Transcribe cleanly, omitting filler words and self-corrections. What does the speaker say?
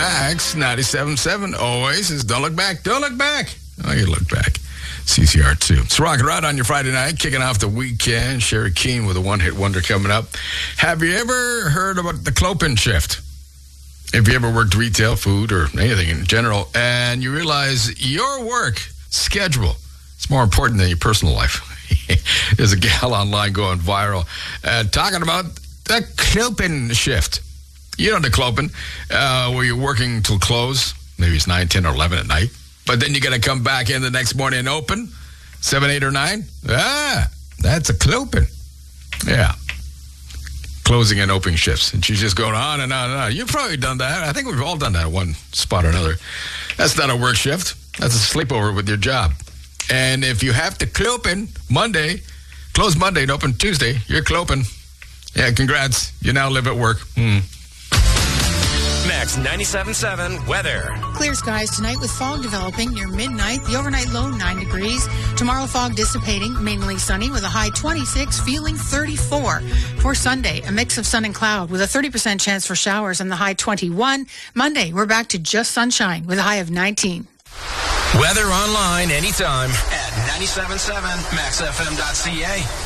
Max 97.7 Oasis. Don't look back. Don't look back. Oh, you look back. CCR2. It's Rock and Rod on your Friday night, kicking off the weekend. Sherry Keane with a one-hit wonder coming up. Have you ever heard about the Clopin shift? If you ever worked retail, food, or anything in general, and you realize your work schedule is more important than your personal life. There's a gal online going viral talking about the Clopin shift. You know the Clopin, where you're working till close. Maybe it's 9, 10, or 11 at night. But then you got to come back in the next morning and open 7, 8, or 9. That's a Clopin. Yeah. Closing and opening shifts. And she's just going on and on and on. You've probably done that. I think we've all done that at one spot or another. That's not a work shift. That's a sleepover with your job. And if you have to Clopin Monday, close Monday and open Tuesday, you're Clopin. Yeah, congrats. You now live at work. Max 97.7 weather. Clear skies tonight with fog developing near midnight. The overnight low 9 degrees. Tomorrow fog dissipating, mainly sunny with a high 26, feeling 34. For Sunday, a mix of sun and cloud with a 30% chance for showers and the high 21. Monday, we're back to just sunshine with a high of 19. Weather online anytime at 97.7maxfm.ca.